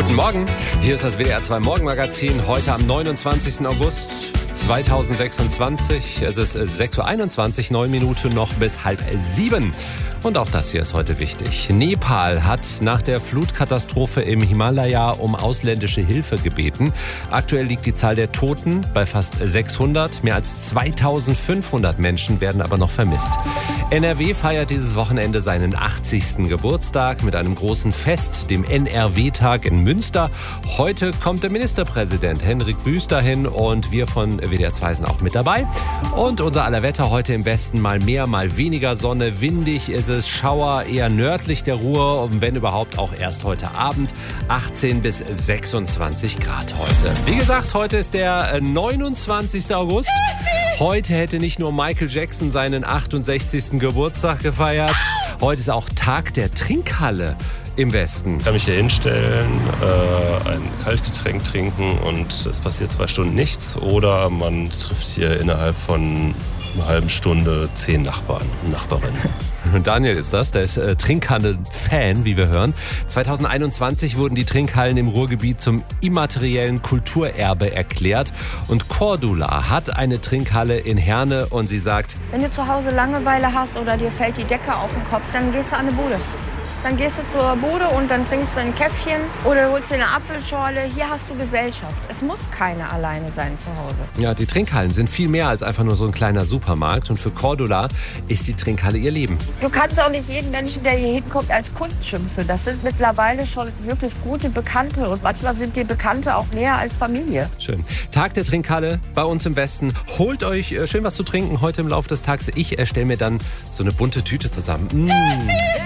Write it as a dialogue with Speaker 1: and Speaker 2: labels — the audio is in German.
Speaker 1: Guten Morgen, hier ist das WDR 2 Morgenmagazin, heute am 29. August 2026. Es ist 6.21 Uhr, 9 Minuten noch bis 6:30. Und auch das hier ist heute wichtig. Nepal hat nach der Flutkatastrophe im Himalaya um ausländische Hilfe gebeten. Aktuell liegt die Zahl der Toten bei fast 600. Mehr als 2500 Menschen werden aber noch vermisst. NRW feiert dieses Wochenende seinen 80. Geburtstag mit einem großen Fest, dem NRW-Tag in Münster. Heute kommt der Ministerpräsident Hendrik Wüst dahin und wir von WDR 2 sind auch mit dabei. Und unser aller Wetter heute im Westen mal mehr, mal weniger Sonne. Windig ist es, Schauer eher nördlich der Ruhr und wenn überhaupt auch erst heute Abend. 18 bis 26 Grad heute. Wie gesagt, heute ist der 29. August. Heute hätte nicht nur Michael Jackson seinen 68. Geburtstag gefeiert. Heute ist auch Tag der Trinkhalle im Westen.
Speaker 2: Ich kann mich hier hinstellen, ein Kaltgetränk trinken und es passiert 2 Stunden nichts. Oder man trifft hier innerhalb von einer halben Stunde 10 Nachbarn und Nachbarinnen.
Speaker 1: Daniel ist das, der ist Trinkhallen-Fan, wie wir hören. 2021 wurden die Trinkhallen im Ruhrgebiet zum immateriellen Kulturerbe erklärt. Und Cordula hat eine Trinkhalle in Herne und sie sagt:
Speaker 3: Wenn du zu Hause Langeweile hast oder dir fällt die Decke auf den Kopf, dann gehst du an eine Bude. Dann gehst du zur Bude und dann trinkst du ein Käffchen oder holst dir eine Apfelschorle. Hier hast du Gesellschaft. Es muss keiner alleine sein zu Hause.
Speaker 1: Ja, die Trinkhallen sind viel mehr als einfach nur so ein kleiner Supermarkt. Und für Cordula ist die Trinkhalle ihr Leben.
Speaker 3: Du kannst auch nicht jeden Menschen, der hier hinkommt, als Kunden schimpfen. Das sind mittlerweile schon wirklich gute Bekannte. Und manchmal sind die Bekannte auch näher als Familie.
Speaker 1: Schön. Tag der Trinkhalle bei uns im Westen. Holt euch schön was zu trinken heute im Laufe des Tages. Ich stelle mir dann so eine bunte Tüte zusammen.